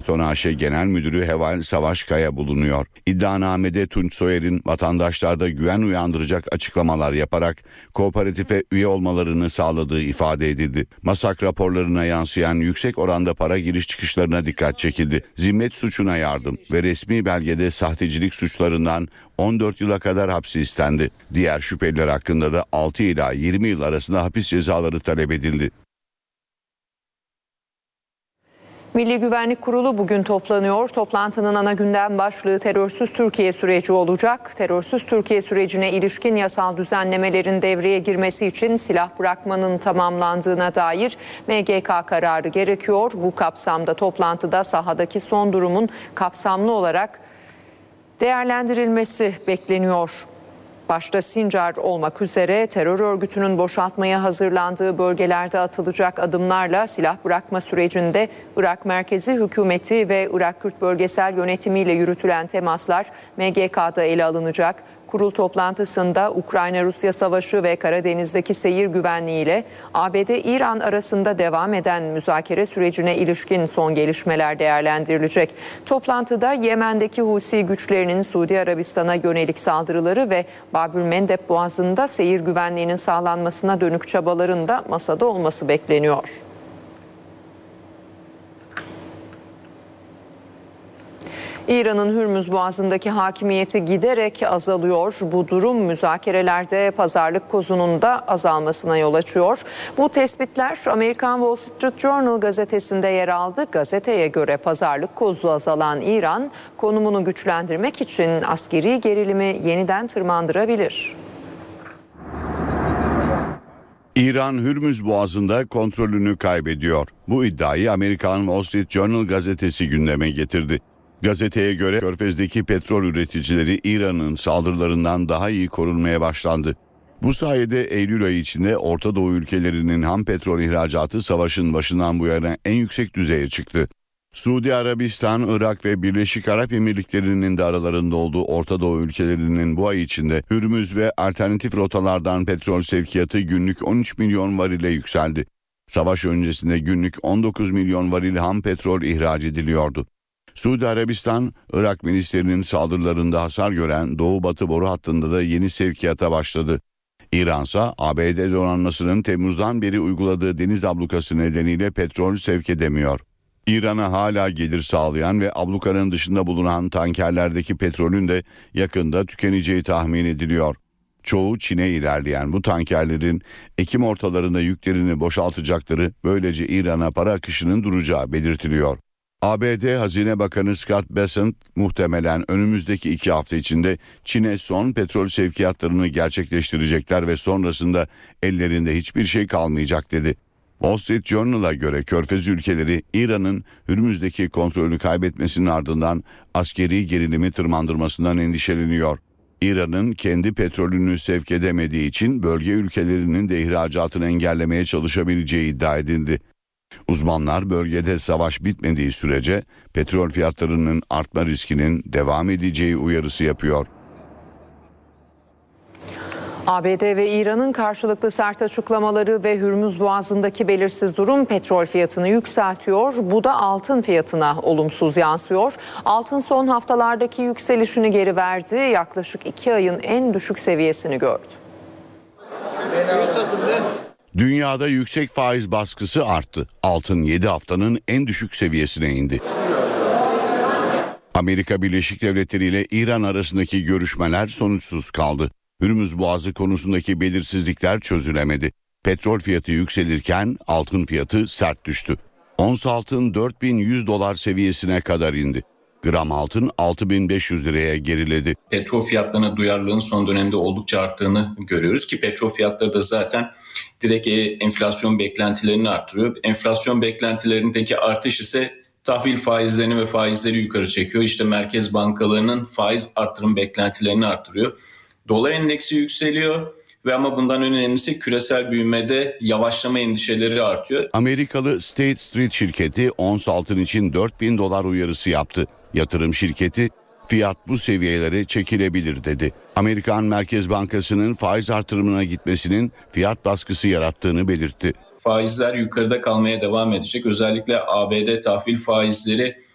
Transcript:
Beton AŞ Genel Müdürü Heval Savaş Kaya bulunuyor. İddianamede Tunç Soyer'in vatandaşlarda güven uyandıracak açıklamalar yaparak kooperatife üye olmalarını sağladığı ifade edildi. MASAK raporlarına yansıyan yüksek oranda para giriş çıkışlarına dikkat çekildi. Zimmet suçuna yardım ve resmi belgede sahtecilik suçlarından 14 yıla kadar hapsi istendi. Diğer şüpheliler hakkında da 6 ila 20 yıl arasında hapis cezaları talep edildi. Milli Güvenlik Kurulu bugün toplanıyor. Toplantının ana gündem başlığı terörsüz Türkiye süreci olacak. Terörsüz Türkiye sürecine ilişkin yasal düzenlemelerin devreye girmesi için silah bırakmanın tamamlandığına dair MGK kararı gerekiyor. Bu kapsamda toplantıda sahadaki son durumun kapsamlı olarak değerlendirilmesi bekleniyor. Başta Sincar olmak üzere terör örgütünün boşaltmaya hazırlandığı bölgelerde atılacak adımlarla silah bırakma sürecinde Irak Merkezi Hükümeti ve Irak Kürt Bölgesel Yönetimi ile yürütülen temaslar MGK'da ele alınacak. Kurul toplantısında Ukrayna-Rusya savaşı ve Karadeniz'deki seyir güvenliği ile ABD-İran arasında devam eden müzakere sürecine ilişkin son gelişmeler değerlendirilecek. Toplantıda Yemen'deki Husi güçlerinin Suudi Arabistan'a yönelik saldırıları ve Babülmendeb Boğazı'nda seyir güvenliğinin sağlanmasına dönük çabaların da masada olması bekleniyor. İran'ın Hürmüz Boğazı'ndaki hakimiyeti giderek azalıyor. Bu durum müzakerelerde pazarlık kozunun da azalmasına yol açıyor. Bu tespitler Amerikan Wall Street Journal gazetesinde yer aldı. Gazeteye göre pazarlık kozu azalan İran, konumunu güçlendirmek için askeri gerilimi yeniden tırmandırabilir. İran Hürmüz Boğazı'nda kontrolünü kaybediyor. Bu iddiayı Amerikan Wall Street Journal gazetesi gündeme getirdi. Gazeteye göre Körfez'deki petrol üreticileri İran'ın saldırılarından daha iyi korunmaya başlandı. Bu sayede Eylül ayı içinde Orta Doğu ülkelerinin ham petrol ihracatı savaşın başından bu yana en yüksek düzeye çıktı. Suudi Arabistan, Irak ve Birleşik Arap Emirlikleri'nin de aralarında olduğu Orta Doğu ülkelerinin bu ay içinde Hürmüz ve alternatif rotalardan petrol sevkiyatı günlük 13 milyon varile yükseldi. Savaş öncesinde günlük 19 milyon varil ham petrol ihraç ediliyordu. Suudi Arabistan, Irak milislerinin saldırılarında hasar gören Doğu-Batı boru hattında da yeni sevkiyata başladı. İran ise ABD donanmasının Temmuz'dan beri uyguladığı deniz ablukası nedeniyle petrol sevk edemiyor. İran'a hala gelir sağlayan ve ablukanın dışında bulunan tankerlerdeki petrolün de yakında tükeneceği tahmin ediliyor. Çoğu Çin'e ilerleyen bu tankerlerin Ekim ortalarında yüklerini boşaltacakları, böylece İran'a para akışının duracağı belirtiliyor. ABD Hazine Bakanı Scott Bessent muhtemelen önümüzdeki 2 hafta içinde Çin'e son petrol sevkiyatlarını gerçekleştirecekler ve sonrasında ellerinde hiçbir şey kalmayacak dedi. Wall Street Journal'a göre Körfez ülkeleri İran'ın Hürmüz'deki kontrolü kaybetmesinin ardından askeri gerilimi tırmandırmasından endişeleniyor. İran'ın kendi petrolünü sevk edemediği için bölge ülkelerinin de ihracatını engellemeye çalışabileceği iddia edildi. Uzmanlar bölgede savaş bitmediği sürece petrol fiyatlarının artma riskinin devam edeceği uyarısı yapıyor. ABD ve İran'ın karşılıklı sert açıklamaları ve Hürmüz Boğazı'ndaki belirsiz durum petrol fiyatını yükseltiyor. Bu da altın fiyatına olumsuz yansıyor. Altın son haftalardaki yükselişini geri verdi. Yaklaşık 2 ayın en düşük seviyesini gördü. Dünyada yüksek faiz baskısı arttı. Altın 7 haftanın en düşük seviyesine indi. Amerika Birleşik Devletleri ile İran arasındaki görüşmeler sonuçsuz kaldı. Hürmüz Boğazı konusundaki belirsizlikler çözülemedi. Petrol fiyatı yükselirken altın fiyatı sert düştü. Ons altın 4100 dolar seviyesine kadar indi. Gram altın 6500 liraya geriledi. Petrol fiyatlarına duyarlılığın son dönemde oldukça arttığını görüyoruz ki petrol fiyatları da zaten direkt enflasyon beklentilerini arttırıyor. Enflasyon beklentilerindeki artış ise tahvil faizlerini ve faizleri yukarı çekiyor. İşte merkez bankalarının faiz artırım beklentilerini arttırıyor. Dolar endeksi yükseliyor ve ama bundan önemlisi küresel büyümede yavaşlama endişeleri artıyor. Amerikalı State Street şirketi ons altın için 4000 dolar uyarısı yaptı. Yatırım şirketi fiyat bu seviyelere çekilebilir dedi. Amerikan Merkez Bankası'nın faiz artırımına gitmesinin fiyat baskısı yarattığını belirtti. Faizler yukarıda kalmaya devam edecek. Özellikle ABD tahvil faizleri